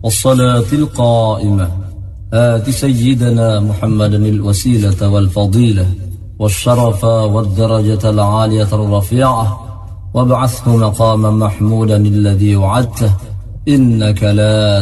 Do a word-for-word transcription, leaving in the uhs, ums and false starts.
والصلاة القائمة آت سيدنا محمد الوسيلة والفضيلة والشرف والدرجة العالية الرفيعة وابعثه مقاما محمودا الذي وعدته إنك لا